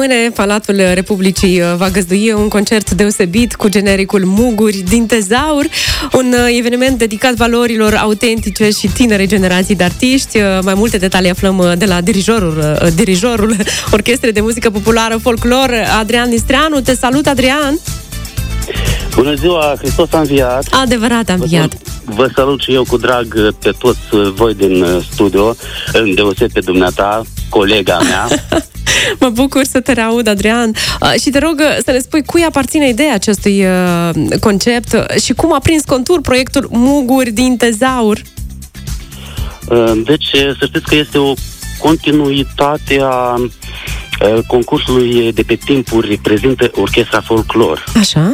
Mâine, Palatul Republicii va găzdui un concert deosebit cu genericul Muguri din Tezaur, un eveniment dedicat valorilor autentice și tinere generații de artiști. Mai multe detalii aflăm de la dirijorul Orchestrei de Muzică Populară Folclor, Adrian Nistreanu. Te salut, Adrian! Bună ziua, Hristos a înviat! Adevărat a înviat! Vă salut și eu cu drag pe toți voi din studio, îndeoseb pe dumneata, colega mea. Mă bucur să te reaud, Adrian. Și te rog să ne spui cui aparține ideea acestui concept și cum a prins contur proiectul Muguri din Tezaur. Deci, să știți că este o continuitate a concursului de pe timpuri prezintă Orchestra Folclor. Așa?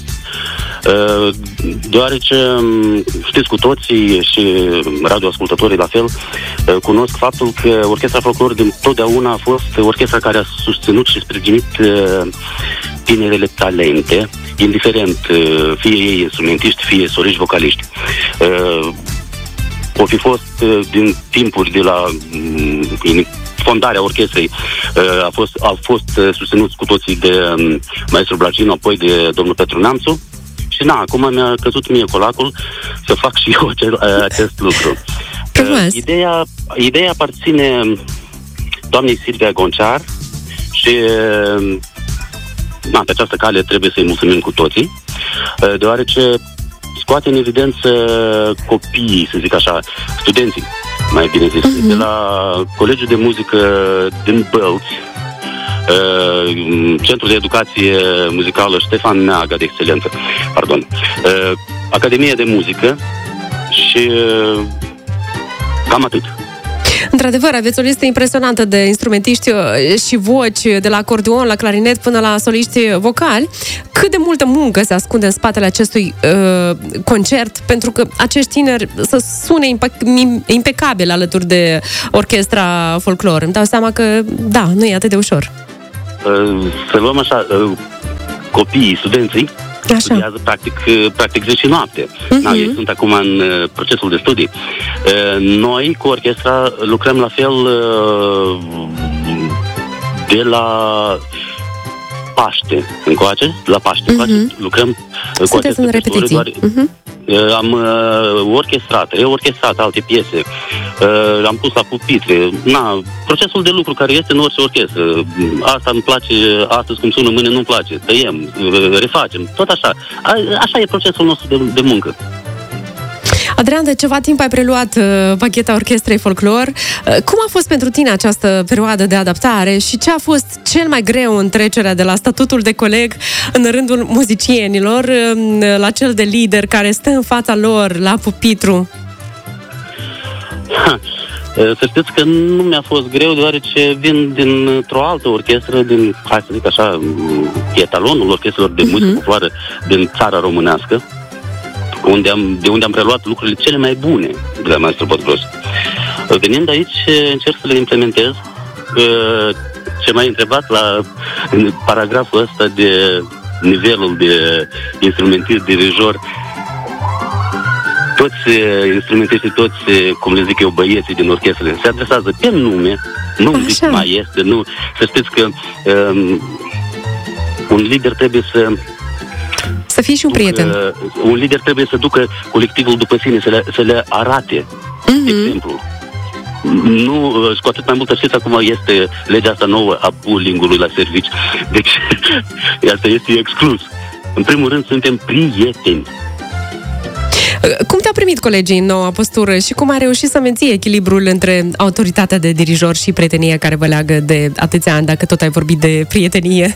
Deoarece știți cu toții și radioascultătorii la fel cunosc faptul că Orchestra Folclor din totdeauna a fost orchestra care a susținut și sprijinit tinerele talente, indiferent fie ei instrumentiști, fie soliști vocaliști. O fi fost din timpuri de la fondarea orchestrei, a fost susținuți cu toții de maestru Blagino, apoi de domnul Petru Neamțu. Și acum mi-a căzut mie colacul să fac și eu acest lucru. Ideea aparține doamnei Silvia Gonciar și pe această cale trebuie să-i mulțumim cu toții, deoarece scoate în evidență copiii, să zic așa, studenții, mai bine zis, de la Colegiul de Muzică din Bălți, Centrul de Educație Muzicală Ștefan Neaga de Excelență, Academia de Muzică și cam atât. Într-adevăr, aveți o listă impresionantă de instrumentiști și voci, de la acordeon, la clarinet, până la soliști vocali. Cât de multă muncă se ascunde în spatele acestui concert, pentru că acești tineri să sune impecabil alături de Orchestra Folclor. Îmi dau seama că, nu e atât de ușor. Să luăm așa, copiii, studenții, studiază practic zi și noapte. Ei sunt acum în procesul de studii. Noi, cu orchestra, lucrăm la fel de la Paște încoace, lucrăm cu aceste repetiții. Am orchestrat alte piese, am pus la pupitre. Procesul de lucru care este în orice orchestră. Asta îmi place, astăzi cum sună, mâine nu-mi place. Tăiem, refacem, tot așa. Așa e procesul nostru de muncă. Adrian, de ceva timp ai preluat pacheta Orchestrei Folclor. Cum a fost pentru tine această perioadă de adaptare și ce a fost cel mai greu în trecerea de la statutul de coleg în rândul muzicienilor la cel de lider care stă în fața lor la pupitru? Să știți că nu mi-a fost greu, deoarece vin dintr-o altă orchestră, hai să zic așa, etalonul orchestrelor de muzică populară din țara românească, de unde am preluat lucrurile cele mai bune de la maestru Potgros. Venind aici, încerc să le implementez. Ce m-ai întrebat în paragraful ăsta de nivelul de instrumentist, dirijor, toți instrumentiștii, toți, cum le zic eu, băieții din orchestrele, se adresează pe nume, nu zic mai este, nu. Să știți că un lider trebuie să fii și un prieten. Un lider trebuie să ducă colectivul după sine, să le arate exemplul. Nu, și cu atât mai mult știți, acum este legea asta nouă a bullying-ului la servici. Deci, asta este exclus. În primul rând, suntem prieteni. Cum te-au primit colegii în noua postură și cum ai reușit să menții echilibrul între autoritatea de dirijor și prietenia care vă leagă de atâția ani, dacă tot ai vorbit de prietenie?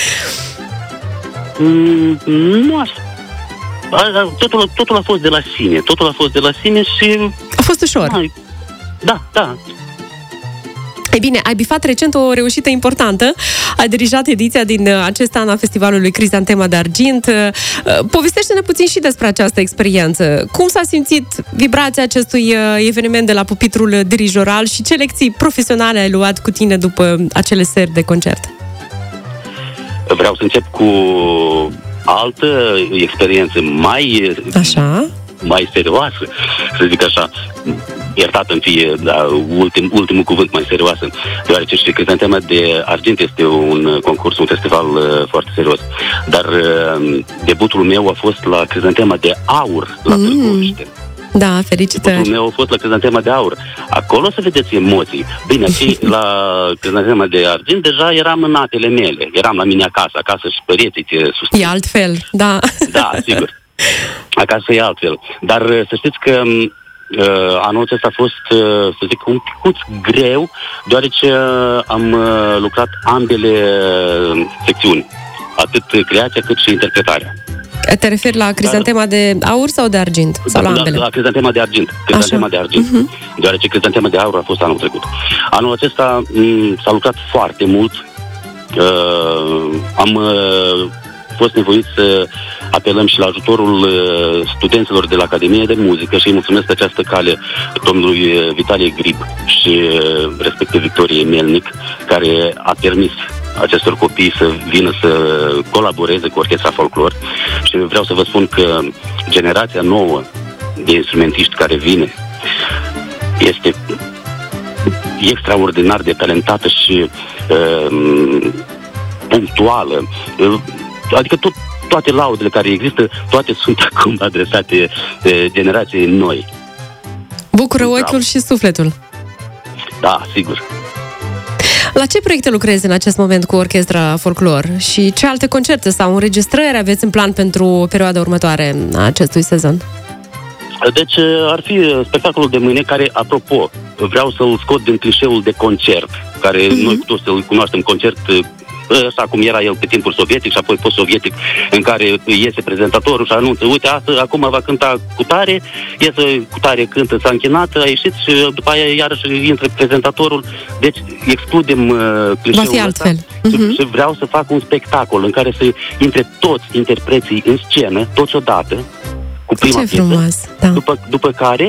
Nu așa. Totul a fost de la sine. Totul a fost de la sine și... A fost ușor. Da. Ei bine, ai bifat recent o reușită importantă. Ai dirijat ediția din acest an a Festivalului Crizantema de Argint. Povestește-ne puțin și despre această experiență. Cum s-a simțit vibrația acestui eveniment de la pupitrul dirijoral și ce lecții profesionale ai luat cu tine după acele seri de concert? Vreau să încep cu altă experiență mai serioasă, să zic așa. iertat-mi fie, ultimul cuvânt mai serioasă, deoarece și Crizantema de Argint este un concurs, un festival foarte serios. Dar debutul meu a fost la Crizantema de Aur la Târgoviște. Da, felicitări. Debutul meu a fost la Crizantema de Aur. Acolo să vedeți emoții. Bine, și la Crizantema de Argint deja eram în apele mele. Eram la mine acasă și părinții te susțin. E altfel, da. Da, sigur. Acasă e altfel. Dar să știți că anul acesta a fost, să zic, un picuț greu, deoarece am lucrat ambele secțiuni, atât creația cât și interpretarea. Te referi la Crizantema de Aur sau de Argint? Sau la ambele? La Crizantema de Argint. Crizantema de Argint. Deoarece Crizantema de Aur a fost anul trecut. Anul acesta s-a lucrat foarte mult. Am fost nevoiți să apelăm și la ajutorul studenților de la Academie de Muzică și îi mulțumesc pe această cale domnului Vitalie Grib și respectiv Victorie Melnic, care a permis acestor copii să vină să colaboreze cu Orchestra Folklor. Și vreau să vă spun că generația nouă de instrumentiști care vine este extraordinar de talentată și punctuală. Adică toate laudele care există, toate sunt acum adresate generației noi. Bucură ochiul și sufletul. Da, sigur. La ce proiecte lucrezi în acest moment cu Orchestra Folklor și ce alte concerte sau înregistrări aveți în plan pentru perioada următoare a acestui sezon? Deci ar fi spectacolul de mâine, care, apropo, vreau să-l scot din clișeul de concert, care noi toți să-l cunoaștem, concert așa cum era el pe timpul sovietic și apoi post-sovietic, în care iese prezentatorul și anunță, uite, acum va cânta cutare, iese cutare, cântă, s-a închinat, a ieșit și după aia iarăși intră prezentatorul. Deci excludem clișeul ăsta și vreau să fac un spectacol în care să intre toți interpreții în scenă, toți odată, cu prima piesă, da. După care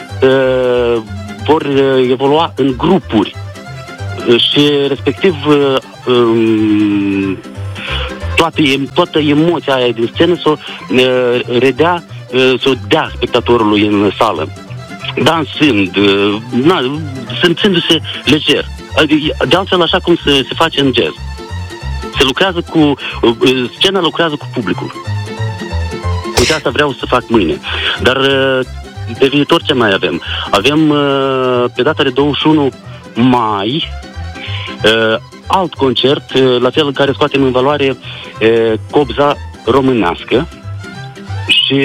vor evolua în grupuri și respectiv toată emoția aia din scenă să o dea spectatorului în sală, dansând, simțindu-se lejer. De altfel, așa cum se face în jazz. Scena lucrează cu publicul. Uite, asta vreau să fac mâine. Dar pe viitor ce mai avem? Avem pe data de 21 mai alt concert, la fel în care scoatem în valoare cobza românească și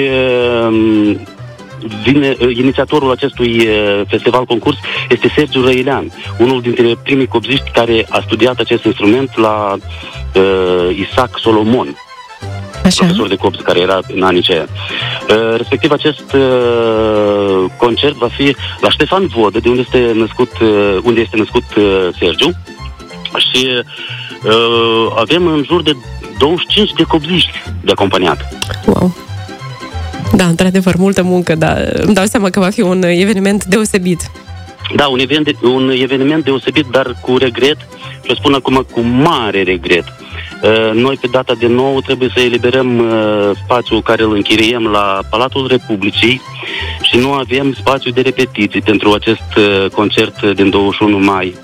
inițiatorul acestui festival concurs este Sergiu Răilean, unul dintre primii cobziști care a studiat acest instrument la Isaac Solomon. Așa. Profesor de cobz care era în anii aceia. Respectiv acest concert va fi la Ștefan Vodă, de unde este născut Sergiu, și avem în jur de 25 de cobziști de acompaniat. Wow! Da, într-adevăr, multă muncă, dar îmi dau seama că va fi un eveniment deosebit. Da, un eveniment deosebit, dar cu regret, și o spun acum cu mare regret. Noi pe data de 9 trebuie să eliberăm spațiul care îl închiriem la Palatul Republicii și nu avem spațiu de repetiții pentru acest concert din 21 mai.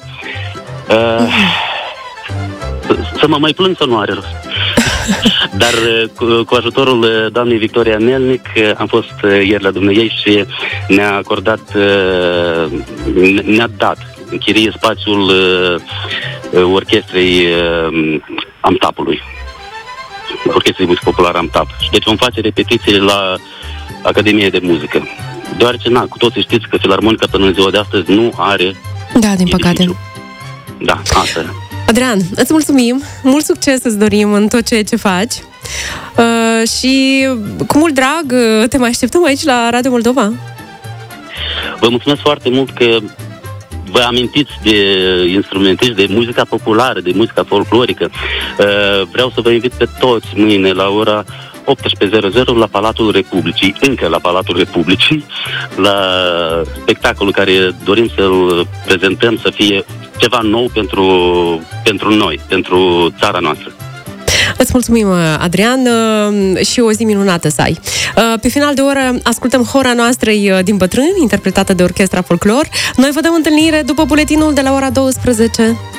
Să mă mai plâng să nu are rost. Dar cu ajutorul doamnei Victoria Melnic am fost ieri la dumneiei și ne-a dat închirie spațiul orchestrei Amtapului, Orchestrei Muzică Populară Amtap. Și deci vom face repetițiile la Academie de Muzică. Deoarece, cu toții știți că Filarmonica până în ziua de astăzi nu are. Da, din păcate. Da, asta. Adrian, îți mulțumim, mult succes îți dorim în tot ceea ce faci și cu mult drag te mai așteptăm aici la Radio Moldova. Vă mulțumesc foarte mult că vă amintiți de instrumentiști, de muzica populară, de muzica folclorică. Vreau să vă invit pe toți mâine la ora 18:00 la Palatul Republicii, încă la Palatul Republicii, la spectacolul care dorim să-l prezentăm să fie ceva nou pentru noi, pentru țara noastră. Îți mulțumim, Adrian, și o zi minunată să ai. Pe final de oră ascultăm Hora Noastră-i din Bătrâni, interpretată de Orchestra Folklor. Noi vă dăm întâlnire după buletinul de la ora 12.